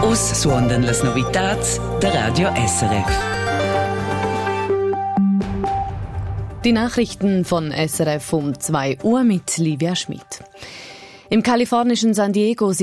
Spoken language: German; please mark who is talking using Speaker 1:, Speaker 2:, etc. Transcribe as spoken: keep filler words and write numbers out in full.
Speaker 1: Us suondan las novitats der Radio S R F.
Speaker 2: Die Nachrichten von S R F um zwei Uhr mit Livia Schmid. Im kalifornischen San Diego